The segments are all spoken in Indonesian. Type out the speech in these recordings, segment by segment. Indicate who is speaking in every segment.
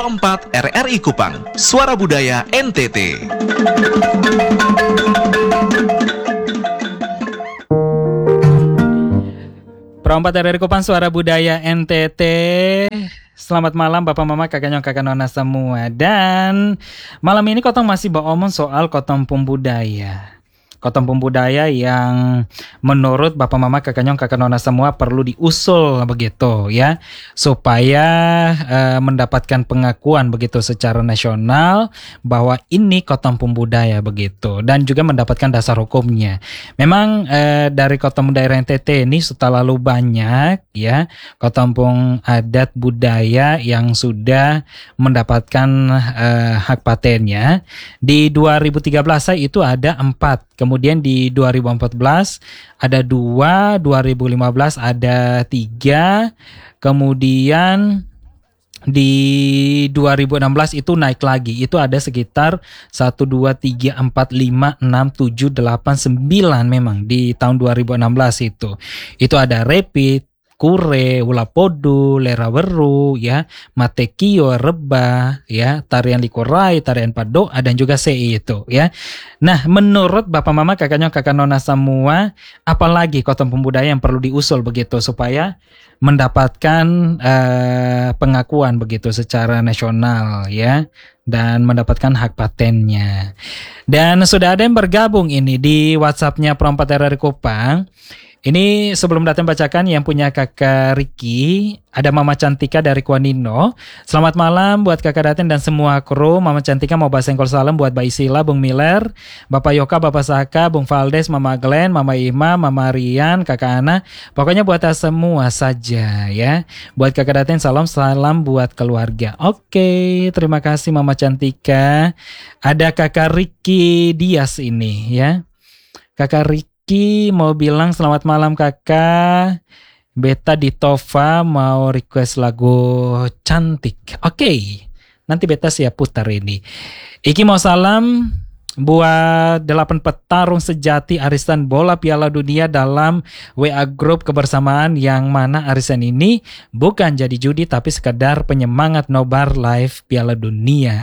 Speaker 1: Pro 4 RRI Kupang, Suara Budaya NTT.
Speaker 2: Pro 4 RRI Kupang, Suara Budaya NTT. Selamat malam Bapak Mama, kakak nyong, kakak nona semua. Dan malam ini Kotong masih beromong soal Kotong Pembudaya. Kotong Pembudaya yang menurut Bapak Mama, kakak nyong, kakak nona semua perlu diusul begitu ya, supaya mendapatkan pengakuan begitu secara nasional bahwa ini Kotong Pembudaya begitu, dan juga mendapatkan dasar hukumnya. Memang dari Kotong Daerah NTT ini terlalu banyak ya Kotong adat budaya yang sudah mendapatkan hak patennya. Di 2013 itu ada 4. Kemudian di 2014 ada 2, 2015 ada 3, kemudian di 2016 itu naik lagi. Itu ada sekitar 1, 2, 3, 4, 5, 6, 7, 8, 9 memang di tahun 2016 itu. Itu ada Rapid, Kure, Ulapodu, Lera Weru, ya, Matekio, Reba, ya, tarian Likorai, tarian Padoa, dan juga CI itu, ya. Nah, menurut Bapak Mama, kakaknya, kakak nona semua, apalagi Kotong Pembudaya yang perlu diusul begitu supaya mendapatkan pengakuan begitu secara nasional, ya, dan mendapatkan hak patennya. Dan sudah ada yang bergabung ini di WhatsApp-nya Pro 4 RRI Kupang. Ini sebelum datang bacakan yang punya kakak Riki, ada Mama Cantika dari Kuanino. Selamat malam buat kakak Daten dan semua kru. Mama Cantika mau bahas engkol salam buat Mbak Isila, Bung Miller, Bapak Yoka, Bapak Saka, Bung Valdes, Mama Glenn, Mama Ima, Mama Rian, kakak Ana. Pokoknya buat semua saja ya. Buat kakak Daten salam buat keluarga. Oke, terima kasih Mama Cantika. Ada kakak Riki Dias ini ya. Kakak Riki mau bilang selamat malam kakak. Beta di Tova mau request lagu cantik. Oke, nanti Beta siap putar ini. Iki mau salam buat 8 petarung sejati arisan bola Piala Dunia dalam WA Group kebersamaan, yang mana arisan ini bukan jadi judi tapi sekedar penyemangat nobar live Piala Dunia.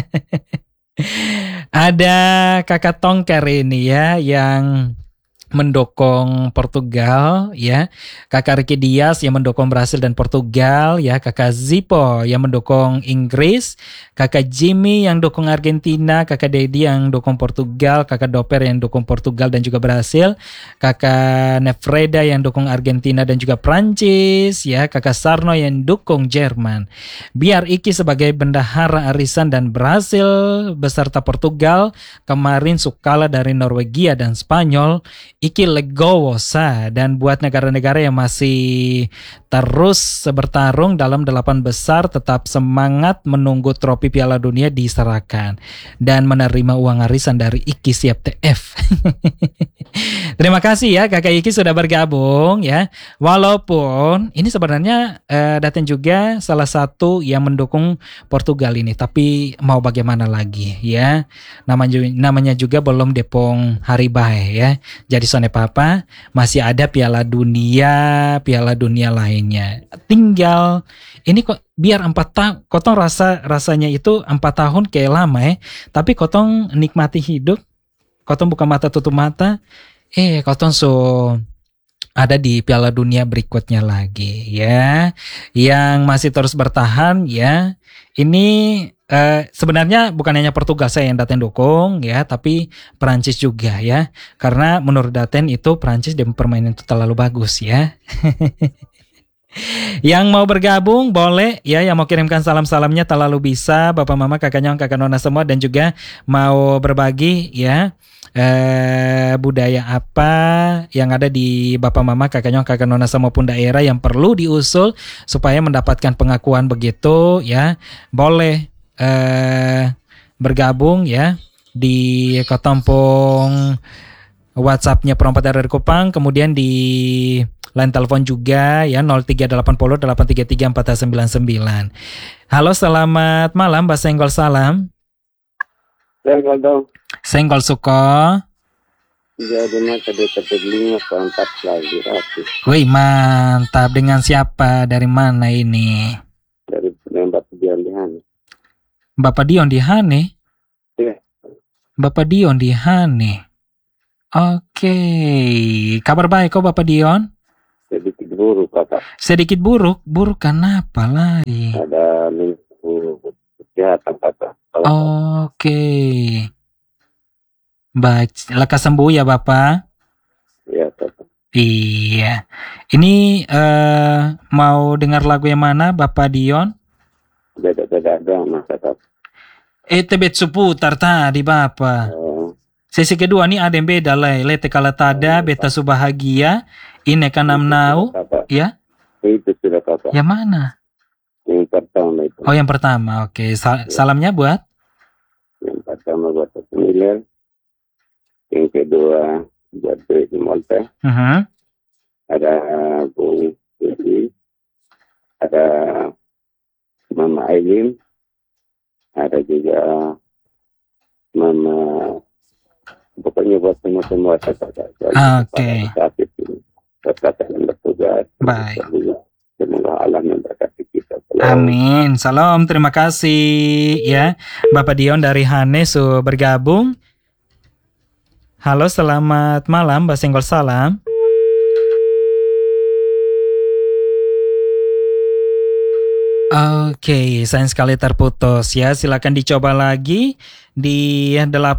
Speaker 2: Ada kakak Tongker ini ya yang mendukung Portugal ya, kakak Ricky Diaz yang mendukung Brasil dan Portugal ya, kakak Zippo yang mendukung Inggris, kakak Jimmy yang dukung Argentina, kakak Dedi yang dukung Portugal, kakak Doper yang dukung Portugal dan juga Brasil, kakak Nefreda yang dukung Argentina dan juga Prancis ya, kakak Sarno yang dukung Jerman. Biar Iki sebagai bendahara arisan dan Brasil beserta Portugal kemarin sukala dari Norwegia dan Spanyol, Iki legowo sa. Dan buat negara-negara yang masih terus bertarung dalam 8 besar, tetap semangat menunggu trofi Piala Dunia diserahkan dan menerima uang arisan dari Iki siap TF. Terima kasih ya kakak Iki sudah bergabung ya. Walaupun ini sebenarnya Daten juga salah satu yang mendukung Portugal ini, tapi mau bagaimana lagi ya. Namanya juga belum depong hari baik ya. Jadi Sone Papa masih ada Piala Dunia lainnya. Tinggal ini kok biar 4 tahun, Kotong rasanya itu 4 tahun kayak lama ya. Tapi Kotong nikmati hidup, Kotong buka mata tutup mata, Kotong ada di Piala Dunia berikutnya lagi ya, yang masih terus bertahan ya. Ini sebenarnya bukan hanya Portugal saya yang Daten dukung ya, tapi Perancis juga ya, karena menurut Daten itu Perancis di permainan itu terlalu bagus ya. Yang mau bergabung boleh ya, yang mau kirimkan salam-salamnya terlalu bisa Bapak Mama, kakaknya, kakak nona semua, dan juga mau berbagi ya budaya apa yang ada di Bapak Mama, kakaknya, kakak nona semua pun daerah yang perlu diusul supaya mendapatkan pengakuan begitu ya. Boleh bergabung ya di Kotampung WhatsApp-nya Pro 4 RRI Kupang, kemudian di line telepon juga ya 0380 833 499. Halo, selamat malam Mbak Senggol, salam.
Speaker 3: Senggol dong.
Speaker 2: Senggol suko.
Speaker 3: Jadi mata dekat 5 4 lagi rapi.
Speaker 2: Wih, mantap. Dengan siapa? Dari mana ini?
Speaker 3: Dari Lembah Pejalan.
Speaker 2: Bapak Dion di Hane.
Speaker 3: Iya.
Speaker 2: Bapak Dion di Hane. Oke. Kabar baik kok Bapak Dion?
Speaker 3: Sedikit buruk kakak.
Speaker 2: Sedikit buruk. Buruk kenapa lagi?
Speaker 3: Ada minggu kesehatan kakak.
Speaker 2: Oke. Baik. Lekas sembuh ya Bapak.
Speaker 3: Iya kakak.
Speaker 2: Iya. Ini mau dengar lagu yang mana Bapak Dion?
Speaker 3: Beda-beda agama kakak.
Speaker 2: Tebet seputar tadi Bapak. Sesi kedua nih ada yang beda lah. Lete kala tada, beta subahagia, ini kanam nau.
Speaker 3: Kakak.
Speaker 2: Ya?
Speaker 3: Itu sudah kakak.
Speaker 2: Yang mana?
Speaker 3: Yang pertama itu.
Speaker 2: Oh yang pertama. Oke. Salamnya buat?
Speaker 3: Yang pertama buat Miller. Yang kedua buat Bedi Molte. Ada Bu Bedi. Ada Mama Aileen. Ada juga Mama, pokoknya buat semua kakak.
Speaker 2: Oke.
Speaker 3: Kakak yang bertugas.
Speaker 2: Baik.
Speaker 3: Semoga Allah memberkati kita.
Speaker 2: Amin. Salam, terima kasih ya. Bapak Dion dari Hane bergabung. Halo, selamat malam, Mbak Senggol salam. Oke, sayang sekali terputus ya. Silakan dicoba lagi di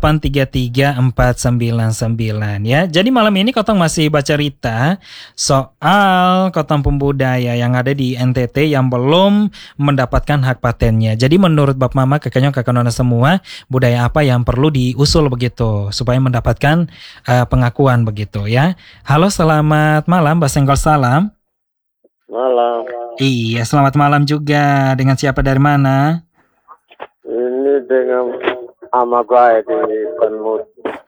Speaker 2: 833-499 ya. Jadi malam ini Kotong masih baca cerita soal Kotong Pembudaya yang ada di NTT yang belum mendapatkan hak patennya. Jadi menurut Bapak Mama, kakaknya kakak nona semua, budaya apa yang perlu diusul begitu supaya mendapatkan pengakuan begitu ya. Halo, selamat malam, Mbak Senggol salam.
Speaker 3: Malam.
Speaker 2: Iya, selamat malam juga. Dengan siapa dari mana?
Speaker 3: Ini dengan Amabai di Panmut.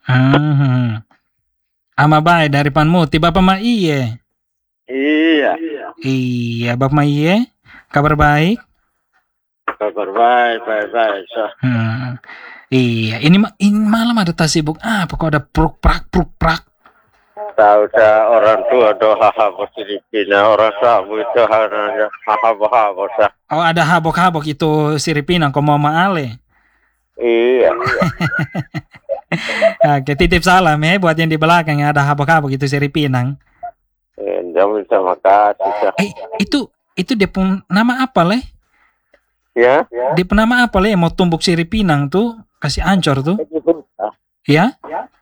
Speaker 2: Amabai dari Panmuti, Bapak Ma Iye.
Speaker 3: Iya.
Speaker 2: Iya, Bapak Ma Iye. Kabar baik?
Speaker 3: Kabar baik. So.
Speaker 2: Iya, ini malam ada tas sibuk. Apa kok ada pruk-prak?
Speaker 3: Tahu orang tua doa habis Filipina, orang sabu itu hanya habis.
Speaker 2: Oh, ada habok-habok itu Siripinang kok mau maale.
Speaker 3: Iya.
Speaker 2: Oke, titip salam ya buat yang di belakang yang ada habok-habok itu Siripinang.
Speaker 3: Jamin sama kasih.
Speaker 2: Itu dia pun nama apa leh?
Speaker 3: Ya?
Speaker 2: Dia pun nama apa leh mau tumbuk Siripinang tuh kasih ancor tuh? Ya?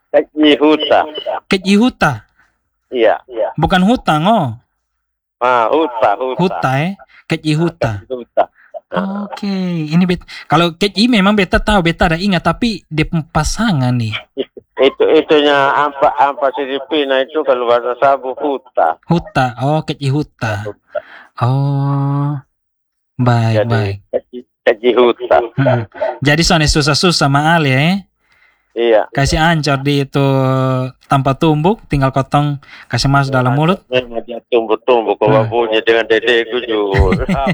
Speaker 2: Kejihuta.
Speaker 3: Iya.
Speaker 2: Bukan hutang oh.
Speaker 3: Huta.
Speaker 2: Kejihuta. Oke, ini kalau keji memang beta tahu, beta ada ingat tapi dia pasangan nih.
Speaker 3: Itunya ampa Filipina itu kalau bahasa sabu Huta.
Speaker 2: Oh kejihuta. Oh, baik.
Speaker 3: Kejihuta.
Speaker 2: Jadi soalnya susah-susah maal ya.
Speaker 3: Iya.
Speaker 2: Kasih ancor di itu tanpa tumbuk, tinggal potong kasih masuk dalam mulut.
Speaker 3: Memang dia tumbuk kalau bunyi dengan dedeku juga.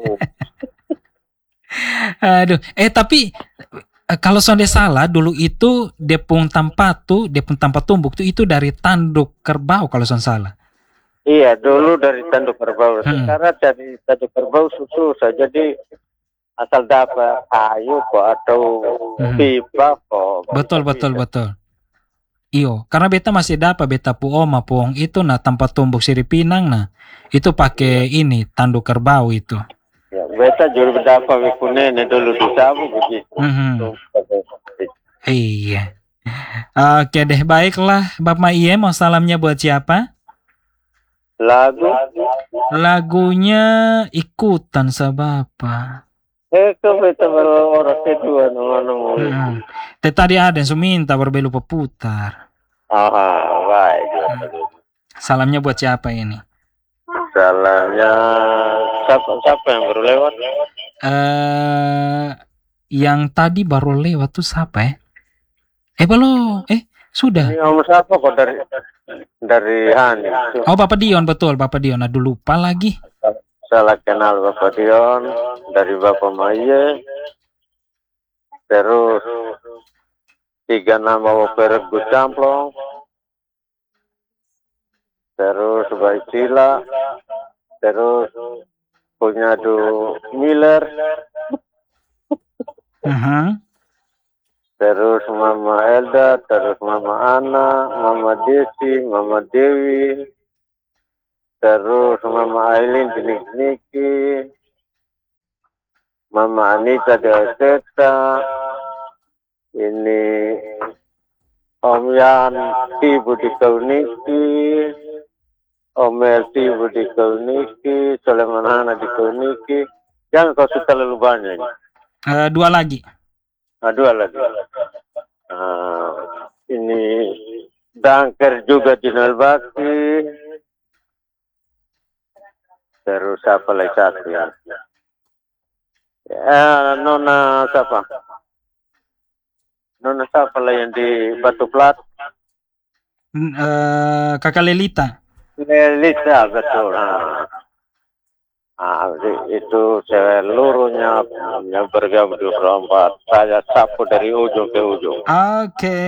Speaker 2: Aduh, tapi kalau sonde salah dulu itu depung tanpa tumbuk itu dari tanduk kerbau kalau son salah.
Speaker 3: Iya, dulu dari tanduk kerbau. Sekarang dari tanduk kerbau susah. Jadi asal dapat kayu kok atau pipa kok.
Speaker 2: Betul. Iyo, karena beta masih dapat beta puong itu nah tanpa tumbuk Siripinang nah itu pakai ini tanduk kerbau itu.
Speaker 3: Ya, beta juga dapat wikunene dulu di Sabu begitu.
Speaker 2: Iya. Oke deh, baiklah Bapak Iye mau salamnya buat siapa? Lagunya ikutan sa Bapak.
Speaker 3: Beta baru orang kedua nunggu.
Speaker 2: Tadi ada yang minta berbelu peputar.
Speaker 3: Baik.
Speaker 2: Salamnya buat siapa ini?
Speaker 3: Salamnya siapa yang baru lewat?
Speaker 2: Yang tadi baru lewat tuh siapa ya? Belum. Sudah.
Speaker 3: Ini om siapa kok dari Hani?
Speaker 2: Oh, Bapak Dion, betul. Bapak Dion. Aduh, lupa lagi.
Speaker 3: Salah kenal Bapak Dion dari Bapak Maye. Terus 3 nama Bapak Gus Camplong. Terus Baisila. Terus punya Du Miller. Terus Mama Elda, terus Mama Ana, Mama Desi, Mama Dewi, terus Mama Aileen Niki, Mama Anita Deoseta, ini Om Yan Ibu di Kauniki, Om Melti Ibu di Kauniki, Soleman Hana di Kauniki. Jangan kau suka terlalu banyak.
Speaker 2: Dua lagi.
Speaker 3: Dua lagi. Ini Dangker juga di Bakti. Terus apa lagi satu ya? Nona siapa? Nona siapa lah yang di Batu Plat?
Speaker 2: Kakak Lelita.
Speaker 3: Lelita, betul. Itu seluruhnya yang bergabung di Rombat. Saya sapu dari ujung ke ujung.
Speaker 2: Oke.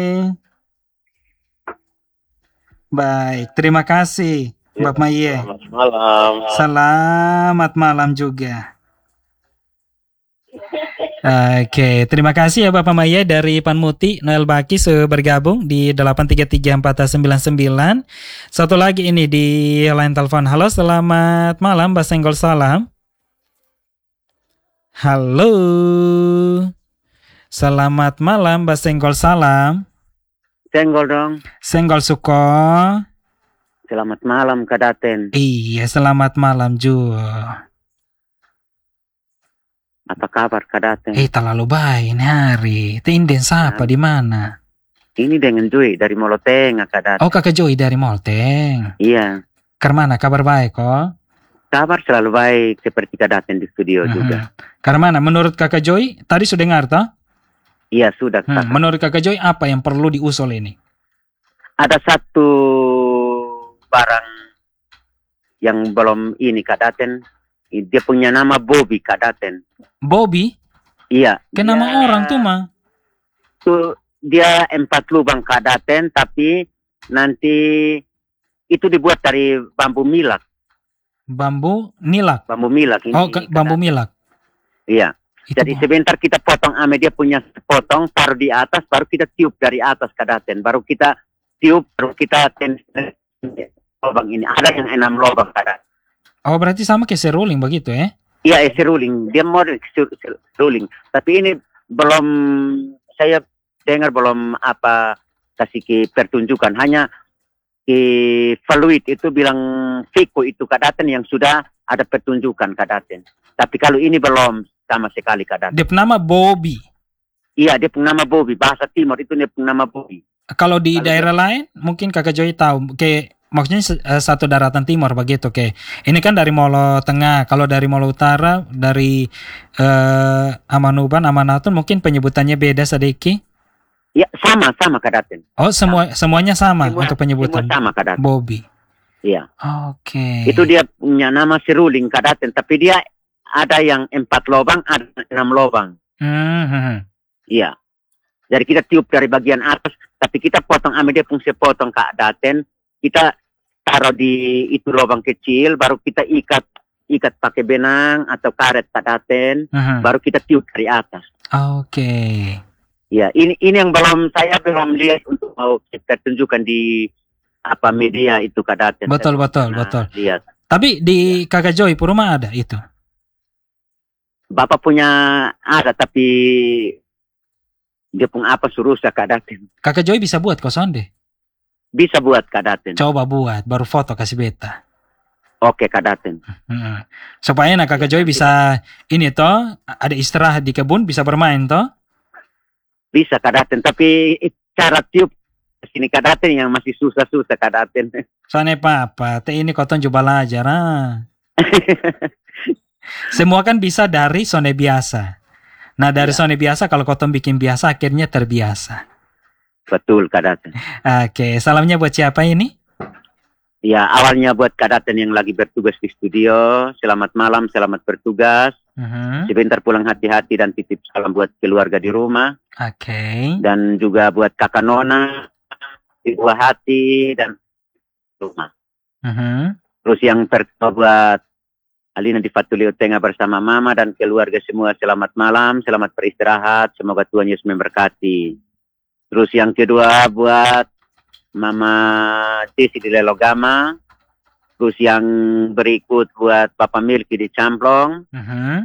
Speaker 2: Baik, terima kasih Mbak Maye.
Speaker 3: Selamat malam.
Speaker 2: Selamat malam juga. Oke, terima kasih ya Bapak Maya dari Panmuti, Noel Baki sudah bergabung di 8334099. Satu lagi ini di line telepon. Halo, selamat malam Mbak Senggol Salam. Halo. Selamat malam Mbak Senggol Salam.
Speaker 4: Senggol dong.
Speaker 2: Senggol Suko.
Speaker 4: Selamat malam Kak Daten.
Speaker 2: Iya, selamat malam juga.
Speaker 4: Apa kabar Kak Daten?
Speaker 2: Terlalu baik ini hari. Tinden siapa di mana?
Speaker 4: Ini dengan Joy dari Moloteng Kak Daten.
Speaker 2: Oh, Kakak Joy dari Moloteng.
Speaker 4: Iya.
Speaker 2: Karmana kabar baik kok?
Speaker 4: Kabar selalu baik seperti Kak Daten di studio juga.
Speaker 2: Karmana menurut Kakak Joy tadi sudah dengar toh?
Speaker 4: Iya sudah.
Speaker 2: Menurut Kakak Joy apa yang perlu diusul ini?
Speaker 4: Ada satu barang yang belum ini Kak Daten. Dia punya nama Bobby Kak Daten.
Speaker 2: Bobby?
Speaker 4: Iya.
Speaker 2: Kenapa orang tuh mah?
Speaker 4: Tuh dia 4 lubang Kak Daten, tapi nanti itu dibuat dari bambu milak.
Speaker 2: Bambu nilak?
Speaker 4: Bambu milak ini.
Speaker 2: Oh, bambu milak.
Speaker 4: Iya. Jadi sebentar kita potong ame dia punya potong, taruh di atas, baru kita tiup dari atas Kak Daten. Baru kita tiup, baru kita lubang ini. Ada yang 6 lubang Kak Daten.
Speaker 2: Oh, berarti sama kayak seruling begitu ya?
Speaker 4: Iya, seruling. Dia model seruling. Tapi ini belum, saya dengar belum apa kasih ke pertunjukan. Hanya ke Fluid itu bilang Fiko itu Kak Daten yang sudah ada pertunjukan Kak Daten. Tapi kalau ini belum sama sekali Kak Daten.
Speaker 2: Dia nama Bobby.
Speaker 4: Iya, dia nama Bobby. Bahasa Timur itu dia nama Bobby.
Speaker 2: Kalau di daerah lain, mungkin Kakak Joy tahu. Kayak maksudnya satu daratan timur begitu kayak ini kan dari Molo Tengah, kalau dari Molo Utara dari Amanuban Amanatun mungkin penyebutannya beda sedikit.
Speaker 4: Ya sama Kak Daten.
Speaker 2: Oh semuanya sama untuk penyebutan.
Speaker 4: Semua sama Kak Daten.
Speaker 2: Bobby.
Speaker 4: Iya.
Speaker 2: Oke.
Speaker 4: Itu dia punya nama seruling Kak Daten, tapi dia ada yang 4 lubang, ada 6 lubang. Iya. Jadi kita tiup dari bagian atas, tapi kita potong ame dia fungsi potong Kak Daten. Kita taruh di itu lubang kecil, baru kita ikat pakai benang atau karet Kak Daten, baru kita tiup dari atas.
Speaker 2: Oke.
Speaker 4: Ya, ini yang saya belum lihat untuk mau kita tunjukkan di apa media itu Kak Daten.
Speaker 2: Betul.
Speaker 4: Lihat.
Speaker 2: Tapi di Kakak Joy Puruma ada itu.
Speaker 4: Bapak punya ada, tapi dia punya apa suruh saya Kak Daten.
Speaker 2: Kakak Joy bisa buat kosong deh.
Speaker 4: Bisa buat Kak Daten.
Speaker 2: Coba buat, baru foto kasih beta.
Speaker 4: Oke Kak Daten.
Speaker 2: Supaya Kakak Joy bisa ini toh, ada istirahat di kebun, bisa bermain toh?
Speaker 4: Bisa Kak Daten, tapi cara tiup sini Kak Daten yang masih susah Kak Daten.
Speaker 2: Soalnya apa? Ini koton coba belajar. Semua kan bisa dari sone biasa. Nah dari sone biasa kalau koton bikin biasa akhirnya terbiasa.
Speaker 4: Betul Kak Daten.
Speaker 2: Oke, salamnya buat siapa ini?
Speaker 4: Ya, awalnya buat Kak Daten yang lagi bertugas di studio. Selamat malam, selamat bertugas. Sebentar pulang hati-hati dan titip salam buat keluarga di rumah.
Speaker 2: Oke.
Speaker 4: Dan juga buat kakak Nona, Ibu Hati dan rumah. Terus yang pertama buat Alina di Fatulio Tengah bersama Mama dan keluarga semua selamat malam, selamat beristirahat, semoga Tuhan Yesus memberkati. Terus yang kedua buat Mama Desi di Lelogama, terus yang berikut buat Papa Milky di Camplong,